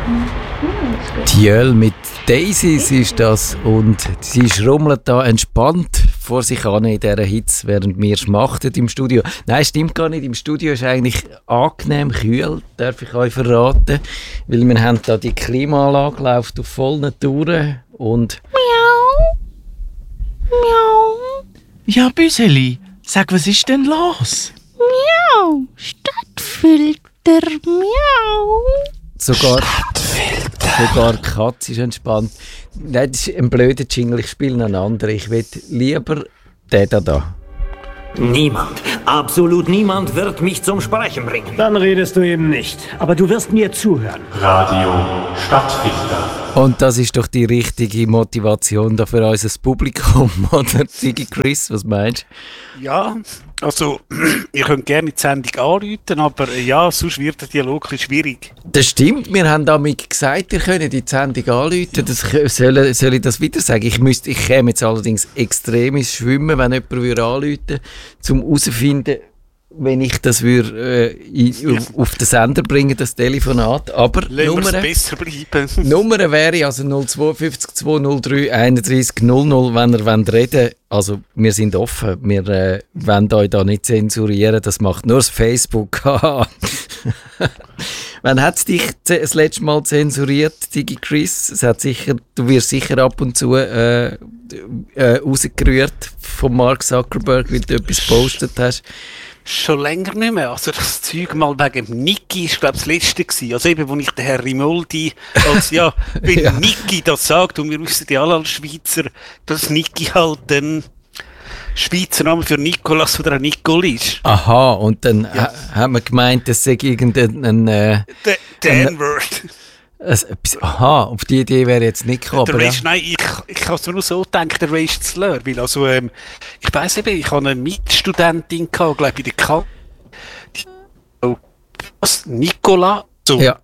Tjöll mit Daisies ist das und sie schrummelt da entspannt vor sich an in dieser Hitze, während wir schmachten im Studio. Nein, stimmt gar nicht. Im Studio ist eigentlich angenehm kühl, darf ich euch verraten, weil wir haben da die Klimaanlage läuft auf vollen Touren und Miau. Ja, Büseli, sag, was ist denn los? Miau, Stadtfilter, miau. Sogar die Katze ist entspannt. Nein, das ist ein blöder Jingle, ich spiele einen anderen. Ich will lieber den da. Niemand, absolut niemand wird mich zum Sprechen bringen. Dann redest du eben nicht. Aber du wirst mir zuhören. Radio Stadtfilter. Und das ist doch die richtige Motivation da für unser Publikum, oder? Digi Chris, was meinst du? Ja, also, ihr könnt gerne die Sendung anrufen, aber ja, sonst wird der Dialog schwierig. Das stimmt, wir haben damit gesagt, ihr könnt die Sendung anrufen. Soll ich das wieder sagen? Ich käme jetzt allerdings extrem ins Schwimmen, wenn jemand anrufen würde, um herauszufinden, wenn ich das auf den Sender bringen, das Telefonat. Aber Nummer besser bleiben. Nummer wäre also 052 203 31 00, wenn ihr reden wollt. Also wir sind offen, wir wollen euch da nicht zensurieren, das macht nur das Facebook. Wann hat es dich das letzte Mal zensuriert, Digi Chris? Du wirst sicher ab und zu rausgerührt von Mark Zuckerberg, weil du etwas gepostet hast. Schon länger nicht mehr. Also das Zeug mal wegen Niki ist, glaube ich, das letzte gewesen. Also eben, wo ich den Herr Rimoldi als, wenn ja. Niki das sagt, und wir wissen ja alle als Schweizer, dass Niki halt ein Schweizer Name für Nikolaus oder ein Nicol ist. Aha, und dann hat man gemeint, das sei irgendein... Der N-Word. Aha, auf die Idee wäre jetzt nicht gekommen. Nein, ich habe es nur so gedacht, der Race Slur, weil also, ich weiss eben, ich habe eine Mitstudentin gehabt, glaube ich, in der Nicola, so. Ja.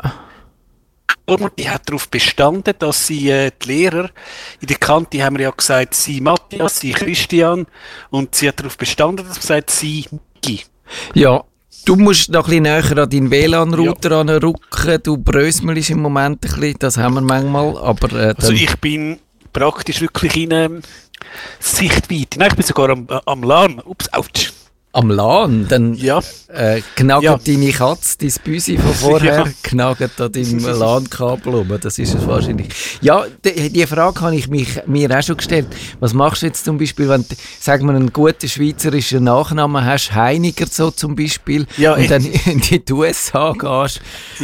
Die hat darauf bestanden, dass sie die Lehrer in der Kante haben wir ja gesagt, sie Matthias, sie Christian, und sie hat darauf bestanden, dass sie sagt, sie Niki. Ja. Du musst noch ein bisschen näher an deinen WLAN-Router anrücken. Du bröselst im Moment ein bisschen, das haben wir manchmal. Aber, also ich bin praktisch wirklich in Sichtweite. Nein, ich bin sogar am LAN. Ups, ouch. Am LAN? Dann knagert deine Katze, dein Büsi von vorher, knagert an deinem LAN-Kabel um. Das ist es wahrscheinlich. Ja, die Frage habe ich mir auch schon gestellt. Was machst du jetzt zum Beispiel, wenn du, sagen wir, einen guten schweizerischen Nachnamen hast, Heiniger so zum Beispiel, und dann in die USA gehst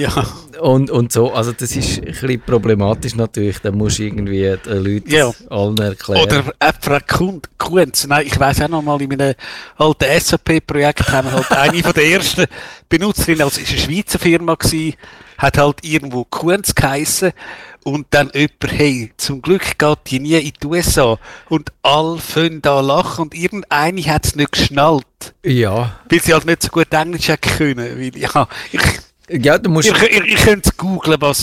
und so. Also das ist ein bisschen problematisch natürlich. Dann musst du irgendwie den Leuten allen erklären. Oder einfach Kunz. Nein, ich weiss auch noch mal, in meinem alten SAP-Projekt haben wir halt eine von der ersten Benutzerinnen, also es war eine Schweizer Firma gewesen, hat halt irgendwo Kunz geheissen und dann jemand, hey, zum Glück geht die nie in die USA und alle fangen da lachen und irgendeine hat es nicht geschnallt. Ja. Weil sie halt nicht so gut Englisch hätten können. Weil, du musst... Ihr könnt googlen, was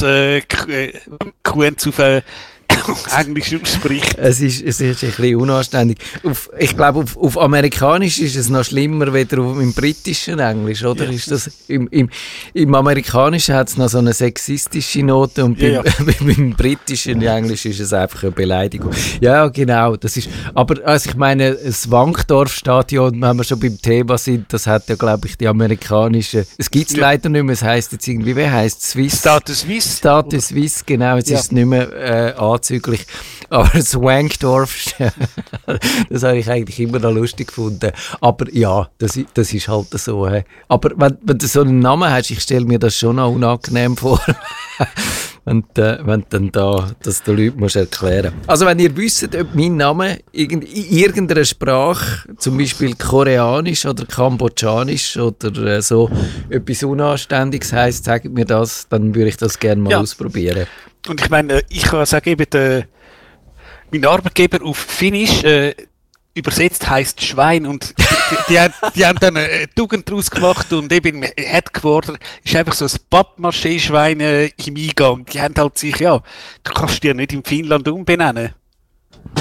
Kunz auf Englisch ausspricht. Es ist ein bisschen unanständig. Ich glaube, auf Amerikanisch ist es noch schlimmer, weder im britischen Englisch, oder? Ja. Ist das, im Amerikanischen hat es noch so eine sexistische Note und beim britischen Englisch ist es einfach eine Beleidigung. Ja, genau. Das ist, aber also ich meine, das Wankdorf-Stadion, wenn wir schon beim Thema sind, das hat ja, glaube ich, die amerikanische... Es gibt es leider nicht mehr, es heisst jetzt irgendwie, wie heisst es? Swiss? Status Swiss. Status Swiss, genau. Jetzt ist es nicht mehr anzüglich. Aber das Wankdorf, das habe ich eigentlich immer noch lustig gefunden. Aber ja, das ist halt so. He. Aber wenn du so einen Namen hast, ich stelle mir das schon noch unangenehm vor. wenn du dann da das den Leuten musst erklären musst. Also wenn ihr wisst, ob mein Name in irgendeiner Sprache, zum Beispiel Koreanisch oder Kambodschanisch oder so etwas Unanständiges heisst, sagt mir das, dann würde ich das gerne mal ausprobieren. Und ich meine, ich kann sagen, eben mein Arbeitgeber auf Finnisch übersetzt heisst Schwein und die haben dann eine Tugend daraus gemacht und eben im Headquarter ist einfach so ein Pappmaché-Schwein im Eingang. Die haben halt sich, du kannst die ja nicht in Finnland umbenennen.